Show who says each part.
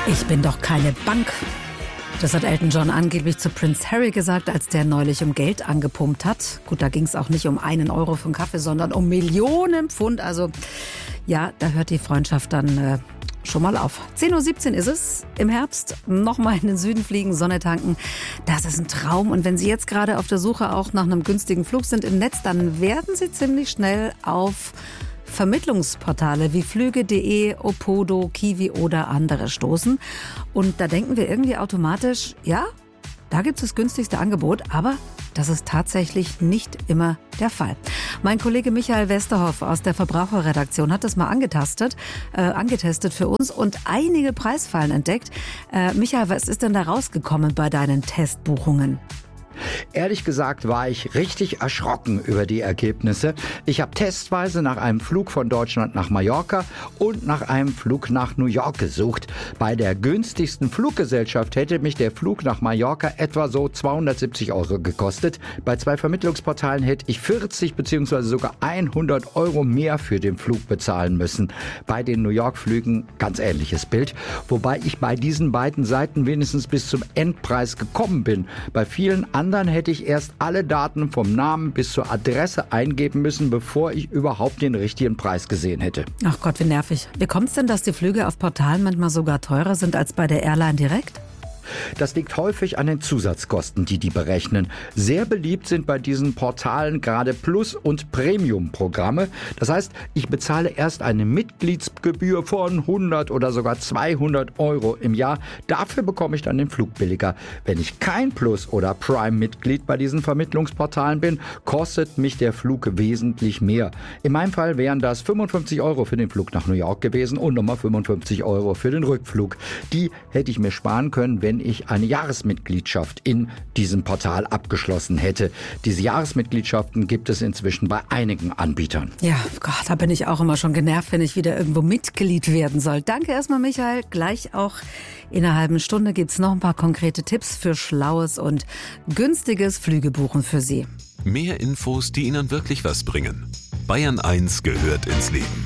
Speaker 1: Ich bin doch keine Bank. Das hat Elton John angeblich zu Prince Harry gesagt, als der neulich um Geld angepumpt hat. Gut, da ging es auch nicht um 1 Euro für einen Kaffee, sondern um Millionen Pfund. Also ja, da hört die Freundschaft dann schon mal auf. 10:17 Uhr ist es im Herbst. Nochmal in den Süden fliegen, Sonne tanken. Das ist ein Traum. Und wenn Sie jetzt gerade auf der Suche auch nach einem günstigen Flug sind im Netz, dann werden Sie ziemlich schnell auf Vermittlungsportale wie Flüge.de, Opodo, Kiwi oder andere stoßen. Und da denken wir irgendwie automatisch, ja, da gibt es das günstigste Angebot, aber das ist tatsächlich nicht immer der Fall. Mein Kollege Michael Westerhoff aus der Verbraucherredaktion hat das mal angetestet für uns und einige Preisfallen entdeckt. Michael, was ist denn da rausgekommen bei deinen Testbuchungen?
Speaker 2: Ehrlich gesagt war ich richtig erschrocken über die Ergebnisse. Ich habe testweise nach einem Flug von Deutschland nach Mallorca und nach einem Flug nach New York gesucht. Bei der günstigsten Fluggesellschaft hätte mich der Flug nach Mallorca etwa so 270 Euro gekostet. Bei 2 Vermittlungsportalen hätte ich 40 bzw. sogar 100 Euro mehr für den Flug bezahlen müssen. Bei den New York-Flügen ganz ähnliches Bild. Wobei ich bei diesen beiden Seiten wenigstens bis zum Endpreis gekommen bin. Bei vielen anderen hätte ich erst alle Daten vom Namen bis zur Adresse eingeben müssen, bevor ich überhaupt den richtigen Preis gesehen hätte.
Speaker 1: Ach Gott, wie nervig. Wie kommt es denn, dass die Flüge auf Portalen manchmal sogar teurer sind als bei der Airline direkt?
Speaker 2: Das liegt häufig an den Zusatzkosten, die berechnen. Sehr beliebt sind bei diesen Portalen gerade Plus- und Premium-Programme. Das heißt, ich bezahle erst eine Mitgliedsgebühr von 100 oder sogar 200 Euro im Jahr. Dafür bekomme ich dann den Flug billiger. Wenn ich kein Plus- oder Prime-Mitglied bei diesen Vermittlungsportalen bin, kostet mich der Flug wesentlich mehr. In meinem Fall wären das 55 Euro für den Flug nach New York gewesen und nochmal 55 Euro für den Rückflug. Die hätte ich mir sparen können, wenn ich eine Jahresmitgliedschaft in diesem Portal abgeschlossen hätte. Diese Jahresmitgliedschaften gibt es inzwischen bei einigen Anbietern.
Speaker 1: Ja, Gott, da bin ich auch immer schon genervt, wenn ich wieder irgendwo Mitglied werden soll. Danke erstmal, Michael. Gleich auch in einer halben Stunde gibt es noch ein paar konkrete Tipps für schlaues und günstiges Flügebuchen für Sie.
Speaker 3: Mehr Infos, die Ihnen wirklich was bringen. Bayern 1 gehört ins Leben.